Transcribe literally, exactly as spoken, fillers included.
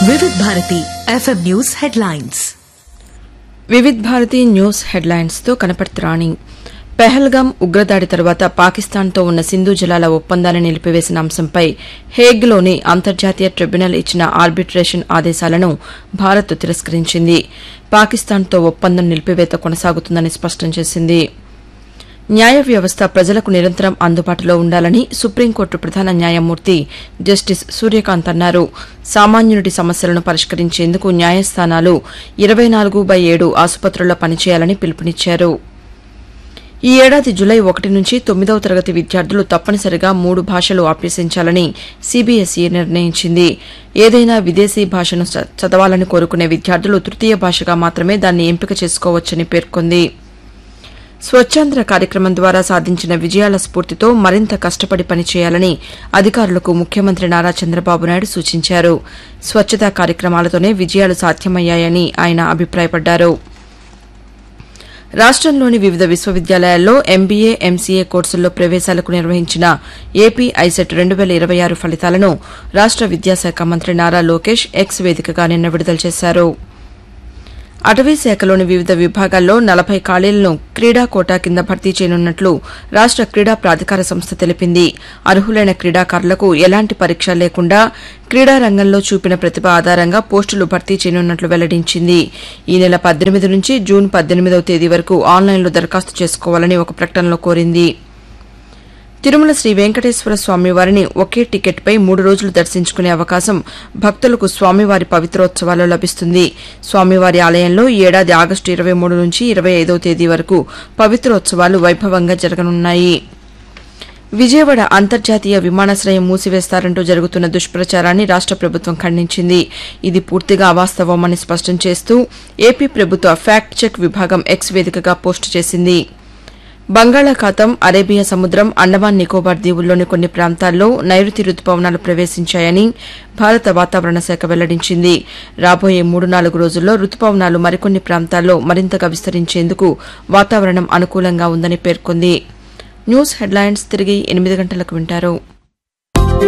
Vividh Bharati FM news headlines. Vividh Bharati news headlines తో కనపడుతురాణి. పెహల్గాం ఉగ్రదాడి తర్వాత పాకిస్తాన్తో ఉన్న సింధు జలాల ఒప్పందాన్ని నిలిపివేసిన అంశంపై హేగ్లోని అంతర్జాతీయ ట్రిబ్యునల్ ఇచ్చిన ఆర్బిట్రేషన్ ఆదేశాలను భారత్ తిరస్కరించింది. పాకిస్తాన్తో ఒప్పందం నిలిపివేత కొనసాగుతుందని స్పష్టం చేసింది. న్యాయ వ్యవస్థ ప్రజలకు నిరంతరం అందుబాటులో ఉండాలని సుప్రీంకోర్టు ప్రధాన న్యాయమూర్తి జస్టిస్ సూర్యకాంత్ అన్నారు. సామాన్యుడి సమస్యలను పరిష్కరించేందుకు న్యాయస్థానాలు ఇరవై నాలుగు బై ఏడు ఆసుపత్రుల్లో పనిచేయాలని పిలుపునిచ్చారు. ఈ ఏడాది జులై ఒకటి నుంచి తొమ్మిదవ తరగతి విద్యార్థులు తప్పనిసరిగా మూడు భాషలు అభ్యసించాలని సీబీఎస్ఈ నిర్ణయించింది. ఏదైనా విదేశీ భాషను చదవాలని కోరుకునే విద్యార్థులు తృతీయ భాషగా మాత్రమే దాన్ని ఎంపిక చేసుకోవచ్చని పేర్కొంది. స్వచ్ఛాంధ్ర కార్యక్రమం ద్వారా సాధించిన విజయాల స్ఫూర్తితో మరింత కష్టపడి పనిచేయాలని అధికారులకు ముఖ్యమంత్రి నారా చంద్రబాబు నాయుడు సూచించారు. స్వచ్ఛతా కార్యక్రమాలతోనే విజయాలు సాధ్యమయ్యాయని ఆయన అభిప్రాయపడ్డారు. రాష్టంలోని వివిధ విశ్వవిద్యాలయాల్లో ఎంబీఏ, ఎంసీఏ కోర్సుల్లో ప్రవేశాలకు నిర్వహించిన ఏపీ ఐసెట్ రెండు వేల ఇరవై ఆరు ఫలితాలను రాష్ట విద్యాశాఖ మంత్రి నారా లోకేష్ ఎక్స్ వేదికగా నిన్న విడుదల చేశారు. అటవీశాఖలోని వివిధ విభాగాల్లో నలభై ఖాళీలను క్రీడా కోటా కింద భర్తీ చేయనున్నట్లు రాష్ట క్రీడా ప్రాధికార సంస్థ తెలిపింది. అర్హులైన క్రీడాకారులకు ఎలాంటి పరీక్ష లేకుండా క్రీడా రంగంలో చూపిన ప్రతిభ ఆధారంగా పోస్టులు భర్తీ చేయనున్నట్లు వెల్లడించింది. ఈ నెల పద్దెనిమిది నుంచి జూన్ పద్దెనిమిదవ తేదీ వరకు ఆన్లైన్లో దరఖాస్తు చేసుకోవాలని ఒక ప్రకటనలో కోరింది. తిరుమల శ్రీ వెంకటేశ్వర స్వామివారిని ఒకే టికెట్పై మూడు రోజులు దర్శించుకునే అవకాశం భక్తులకు స్వామివారి పవిత్రోత్సవాల్లో లభిస్తుంది. స్వామివారి ఆలయంలో ఈ ఏడాది ఆగస్టు ఇరవై మూడు నుంచి ఇరవై ఐదవ తేదీ వరకు పవిత్రోత్సవాలు వైభవంగా జరగనున్నాయి. విజయవాడ అంతర్జాతీయ విమానాశ్రయం మూసివేస్తారంటూ జరుగుతున్న దుష్ప్రచారాన్ని రాష్ట ప్రభుత్వం ఖండించింది. ఇది పూర్తిగా అవాస్తవమని స్పష్టం చేస్తూ ఏపీ ప్రభుత్వ ఫ్యాక్ట్ చెక్ విభాగం ఎక్స్ వేదికగా పోస్టు చేసింది. బంగాళాఖాతం, అరేబియా సముద్రం, అండమాన్ నికోబార్ దీవుల్లోని కొన్ని ప్రాంతాల్లో నైరుతి రుతుపవనాలు ప్రవేశించాయని భారత వాతావరణ శాఖ వెల్లడించింది. రాబోయే మూడు నాలుగు రోజుల్లో రుతుపవనాలు మరికొన్ని ప్రాంతాల్లో మరింతగా విస్తరించేందుకు వాతావరణం అనుకూలంగా ఉందని పేర్కొంది. న్యూస్ హెడ్లైన్స్ తిరిగి ఎనిమిది గంటలకు వింటారు.